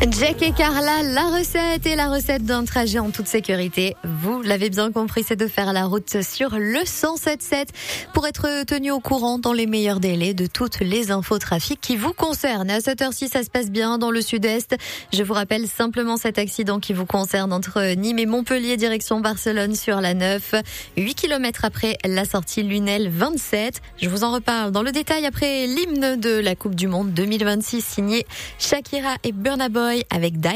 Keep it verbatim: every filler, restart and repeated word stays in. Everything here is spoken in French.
Jack et Carla, la recette et la recette d'un trajet en toute sécurité. Vous l'avez bien compris, c'est de faire la route sur le cent sept sept pour être tenu au courant dans les meilleurs délais de toutes les infos trafic qui vous concernent. À cette heure-ci, ça se passe bien dans le sud-est. Je vous rappelle simplement cet accident qui vous concerne entre Nîmes et Montpellier, direction Barcelone sur la neuf. huit kilomètres après la sortie Lunel vingt-sept. Je vous en reparle dans le détail après l'hymne de la Coupe du Monde deux mille vingt-six signé Shakira et Burna Boy avec Die.